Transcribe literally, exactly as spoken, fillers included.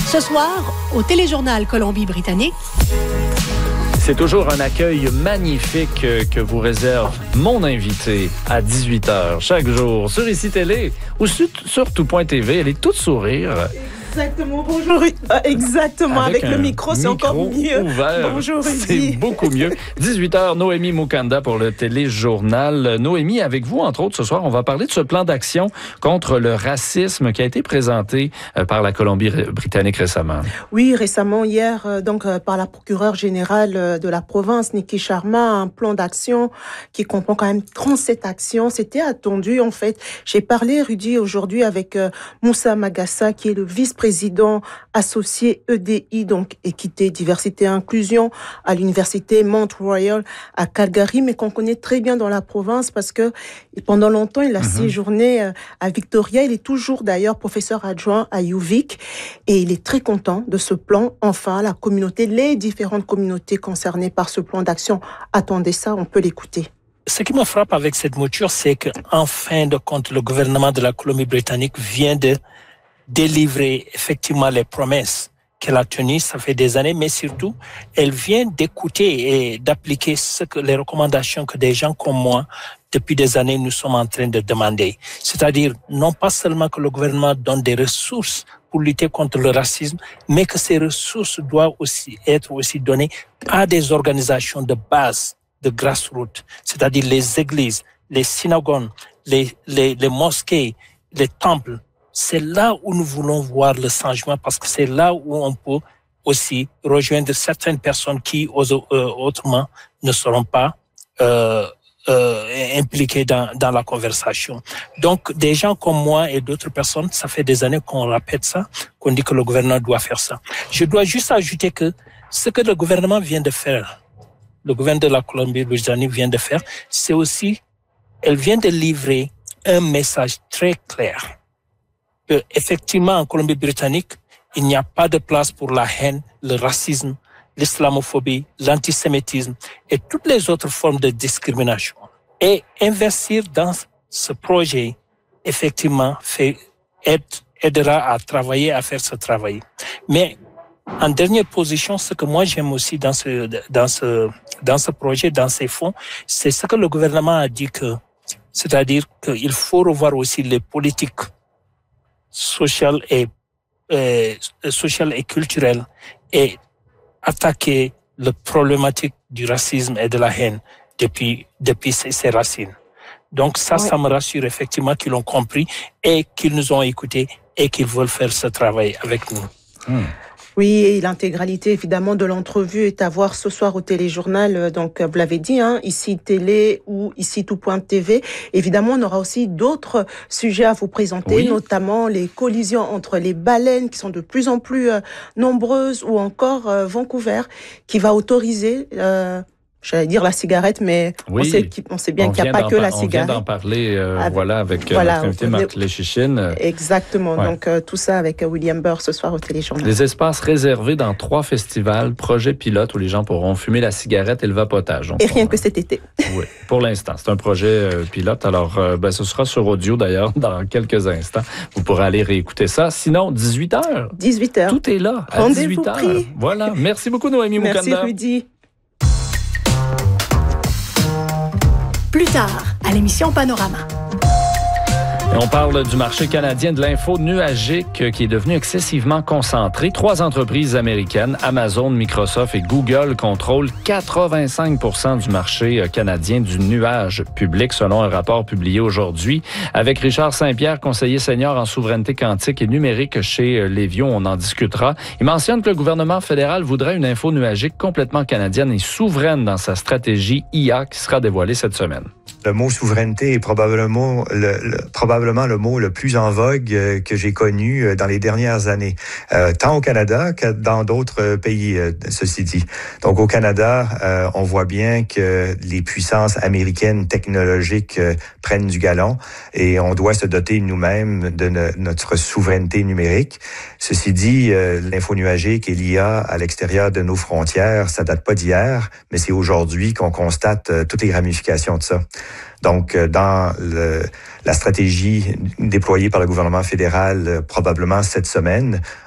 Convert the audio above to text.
Ce soir, au Téléjournal Colombie-Britannique. C'est toujours un accueil magnifique que vous réserve mon invité à dix-huit heures chaque jour sur Ici Télé ou sur, sur tout point T V. Elle est toute sourire. Exactement, bonjour. Exactement, avec, avec le micro, c'est micro encore mieux. Ouvert, bonjour, Rudy. C'est beaucoup mieux. dix-huit heures, Noémie Mukanda pour le Téléjournal. Noémie, avec vous, entre autres, ce soir, on va parler de ce plan d'action contre le racisme qui a été présenté par la Colombie-Britannique récemment. Oui, récemment, hier, donc par la procureure générale de la province, Niki Sharma, un plan d'action qui comprend quand même trente-sept actions. C'était attendu, en fait. J'ai parlé, Rudy, aujourd'hui avec Moussa Magassa, qui est le vice président associé E D I, donc Équité, Diversité et Inclusion, à l'université Mount Royal à Calgary, mais qu'on connaît très bien dans la province parce que pendant longtemps, il a mm-hmm. séjourné à Victoria. Il est toujours d'ailleurs professeur adjoint à U Vic et il est très content de ce plan. Enfin, la communauté, les différentes communautés concernées par ce plan d'action attendaient ça. On peut l'écouter. Ce qui me frappe avec cette mouture, c'est qu'en fin de compte, le gouvernement de la Colombie-Britannique vient de délivrer effectivement les promesses qu'elle a tenues, ça fait des années, mais surtout, elle vient d'écouter et d'appliquer ce que, les recommandations que des gens comme moi, depuis des années, nous sommes en train de demander. C'est-à-dire, non pas seulement que le gouvernement donne des ressources pour lutter contre le racisme, mais que ces ressources doivent aussi être aussi données à des organisations de base, de grassroots, c'est-à-dire les églises, les synagogues, les, les, les mosquées, les temples. C'est là où nous voulons voir le changement parce que c'est là où on peut aussi rejoindre certaines personnes qui autrement ne seront pas euh, euh, impliquées dans, dans la conversation. Donc, des gens comme moi et d'autres personnes, ça fait des années qu'on répète ça, qu'on dit que le gouvernement doit faire ça. Je dois juste ajouter que ce que le gouvernement vient de faire, le gouvernement de la Colombie-Britannique vient de faire, c'est aussi, elle vient de livrer un message très clair. Que, effectivement, en Colombie-Britannique, il n'y a pas de place pour la haine, le racisme, l'islamophobie, l'antisémitisme et toutes les autres formes de discrimination. Et investir dans ce projet, effectivement, fait, aide, aidera à travailler, à faire ce travail. Mais en dernière position, ce que moi j'aime aussi dans ce, dans ce, dans ce projet, dans ces fonds, c'est ce que le gouvernement a dit que, c'est-à-dire qu'il faut revoir aussi les politiques social et euh, social et culturel et attaquer la problématique du racisme et de la haine depuis depuis ses, ses racines. Donc ça, oui. ça me rassure effectivement qu'ils l'ont compris et qu'ils nous ont écoutés et qu'ils veulent faire ce travail avec nous. Hum. Oui, et l'intégralité, évidemment, de l'entrevue est à voir ce soir au Téléjournal. Donc, vous l'avez dit, hein, Ici Télé ou Ici Tout Point T V. Évidemment, on aura aussi d'autres sujets à vous présenter, oui. notamment les collisions entre les baleines qui sont de plus en plus euh, nombreuses ou encore euh, Vancouver qui va autoriser... Euh, J'allais dire la cigarette, mais oui. on, sait, on sait bien on qu'il n'y a pas que la cigarette. On vient d'en parler, euh, avec, voilà, avec voilà, notre invité Marc Léchichine. Exactement. Ouais. Donc, euh, tout ça avec William Burr ce soir au Téléjournal. Des espaces réservés dans trois festivals, projets pilotes où les gens pourront fumer la cigarette et le vapotage. Donc, et rien on, que cet été. Oui, pour l'instant. C'est un projet euh, pilote. Alors, euh, ben, ce sera sur audio, d'ailleurs, dans quelques instants. Vous pourrez aller réécouter ça. Sinon, dix-huit heures. dix-huit heures. Tout est là, à dix-huit heures. Pris. Voilà. Merci beaucoup, Noémie Mukanda. Merci, Rudy. Plus tard, à l'émission Panorama. Et on parle du marché canadien de l'info nuagique qui est devenu excessivement concentré. Trois entreprises américaines, Amazon, Microsoft et Google, contrôlent quatre-vingt-cinq pour cent du marché canadien du nuage public, selon un rapport publié aujourd'hui. Avec Richard Saint-Pierre, conseiller senior en souveraineté quantique et numérique chez Lévio, on en discutera. Il mentionne que le gouvernement fédéral voudrait une info nuagique complètement canadienne et souveraine dans sa stratégie I A qui sera dévoilée cette semaine. Le mot souveraineté est probablement le, le, probablement le mot le plus en vogue euh, que j'ai connu euh, dans les dernières années, euh, tant au Canada que dans d'autres pays, euh, ceci dit. Donc au Canada, euh, on voit bien que les puissances américaines technologiques euh, prennent du galon et on doit se doter nous-mêmes de ne, notre souveraineté numérique. Ceci dit, euh, l'info nuagique et l'I A à l'extérieur de nos frontières, ça date pas d'hier, mais c'est aujourd'hui qu'on constate euh, toutes les ramifications de ça. Donc, dans le, la stratégie déployée par le gouvernement fédéral, probablement cette semaine,